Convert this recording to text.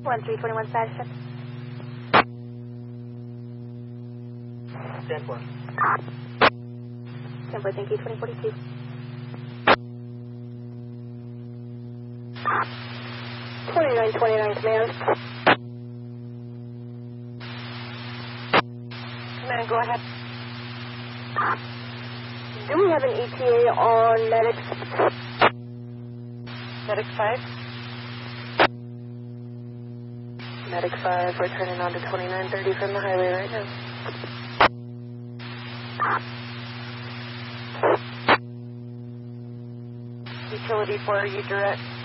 1321 status. 10-4. 10-4, thank you, 2042. 2929 command. Command, go ahead. Do we have an ETA on Medic? Medic 5? Medic 5, we're turning on to 2930 from the highway right now. Utility 4, are you direct?